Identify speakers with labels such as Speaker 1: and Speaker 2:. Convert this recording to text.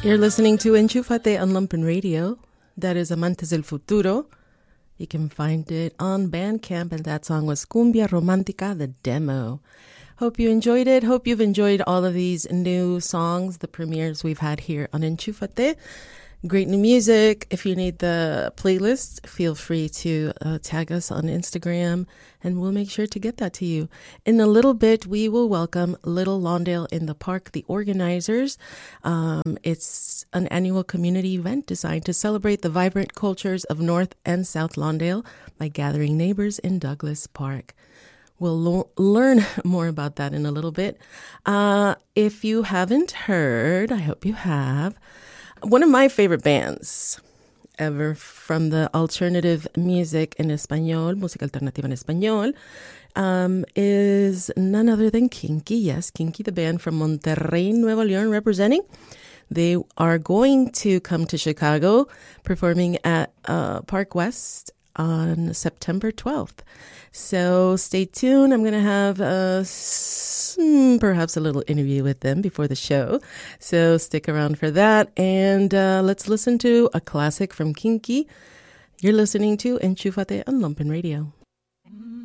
Speaker 1: You're listening to Enchúfate on Lumpen Radio. That is Amantes del Futuro. You can find it on Bandcamp, and that song was Cumbia Romántica, the demo. Hope you enjoyed it. Hope you've enjoyed all of these new songs, the premieres we've had here on Enchúfate. Great new music. If you need the playlist, feel free to tag us on Instagram, and we'll make sure to get that to you. In a little bit, we will welcome Little Lawndale in the Park, the organizers. It's an annual community event designed to celebrate the vibrant cultures of North and South Lawndale by gathering neighbors in Douglas Park. We'll learn more about that in a little bit. If you haven't heard, I hope you have, one of my favorite bands ever from the alternative music in español, música alternativa en español, is none other than Kinky. Yes, Kinky, the band from Monterrey, Nuevo León, representing. They are going to come to Chicago, performing at Park West on September 12th. So stay tuned. I'm going to have perhaps a little interview with them before the show. So stick around for that. And let's listen to a classic from Kinky. You're listening to Enchúfate on Lumpen Radio.